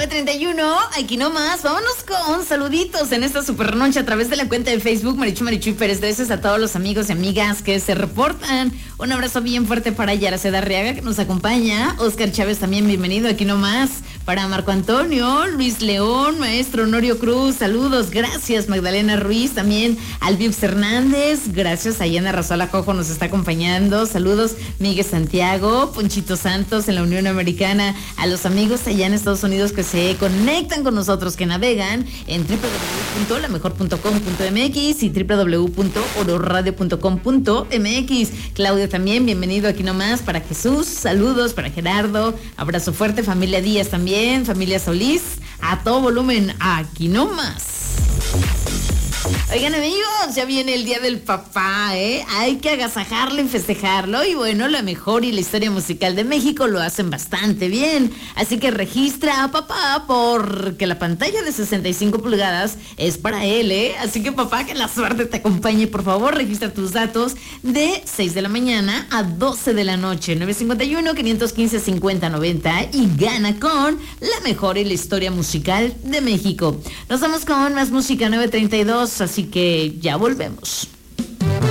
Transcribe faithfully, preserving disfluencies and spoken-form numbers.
nueve treinta y uno, aquí nomás, vámonos con saluditos en esta super noche a través de la cuenta de Facebook Marichu Marichuy Pérez. Gracias a todos los amigos y amigas que se reportan. Un abrazo bien fuerte para Yara Seda Arriaga, que nos acompaña. Oscar Chávez también, bienvenido aquí nomás. Para Marco Antonio, Luis León, Maestro Honorio Cruz, saludos, gracias. Magdalena Ruiz, también Albiux Hernández, gracias. Ayana Razola Cojo nos está acompañando, saludos. Miguel Santiago, Ponchito Santos en la Unión Americana, a los amigos allá en Estados Unidos que se conectan con nosotros, que navegan en doble u doble u doble u punto la mejor punto com punto m x y doble u doble u doble u punto oro radio punto com punto m x. Claudio también, bienvenido aquí nomás. Para Jesús, saludos. Para Gerardo, abrazo fuerte. Familia Díaz también, familia Solís, a todo volumen, aquí nomás. Oigan, amigos, ya viene el Día del Papá, ¿eh? Hay que agasajarlo y festejarlo. Y bueno, la mejor y la historia musical de México lo hacen bastante bien. Así que registra a papá, porque la pantalla de sesenta y cinco pulgadas es para él, ¿eh? Así que papá, que la suerte te acompañe. Por favor, registra tus datos de seis de la mañana a doce de la noche. nueve cinco uno, cinco uno cinco, cincuenta noventa y gana con la mejor y la historia musical de México. Nos vamos con más música, nueve treinta y dos. Así que ya volvemos.